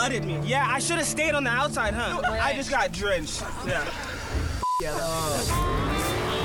flooded me. Yeah, I should have stayed on the outside, huh? I just got drenched. Yeah. Yeah.